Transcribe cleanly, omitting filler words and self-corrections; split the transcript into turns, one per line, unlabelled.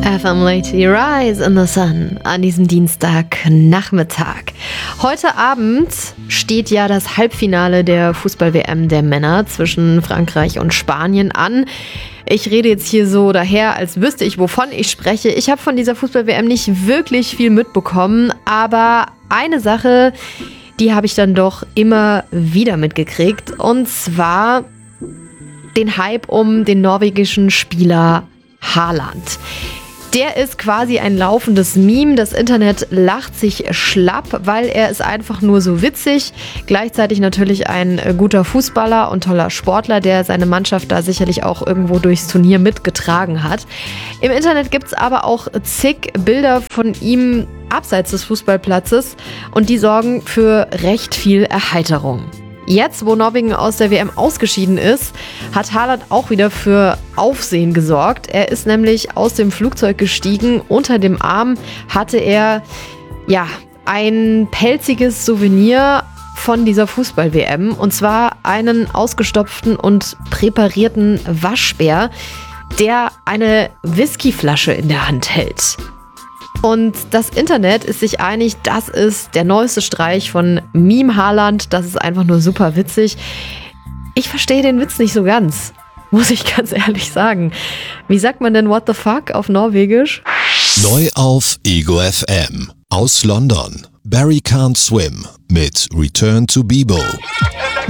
FM Lady Rise in the Sun an diesem Dienstagnachmittag. Heute Abend steht ja das Halbfinale der Fußball-WM der Männer zwischen Frankreich und Spanien an. Ich rede jetzt hier so daher, als wüsste ich, wovon ich spreche. Ich habe von dieser Fußball-WM nicht wirklich viel mitbekommen, aber eine Sache, die habe ich dann doch immer wieder mitgekriegt, und zwar den Hype um den norwegischen Spieler Haaland. Der ist quasi ein laufendes Meme. Das Internet lacht sich schlapp, weil er ist einfach nur so witzig. Gleichzeitig natürlich ein guter Fußballer und toller Sportler, der seine Mannschaft da sicherlich auch irgendwo durchs Turnier mitgetragen hat. Im Internet gibt es aber auch zig Bilder von ihm abseits des Fußballplatzes und die sorgen für recht viel Erheiterung. Jetzt, wo Norwegen aus der WM ausgeschieden ist, hat Haaland auch wieder für Aufsehen gesorgt. Er ist nämlich aus dem Flugzeug gestiegen. Unter dem Arm hatte er ein pelziges Souvenir von dieser Fußball-WM. Und zwar einen ausgestopften und präparierten Waschbär, der eine Whiskyflasche in der Hand hält. Und das Internet ist sich einig, das ist der neueste Streich von Meme Haaland. Das ist einfach nur super witzig. Ich verstehe den Witz nicht so ganz, muss ich ganz ehrlich sagen. Wie sagt man denn what the fuck auf Norwegisch?
Neu auf Ego FM aus London. Barry Can't Swim mit Return to Bebo.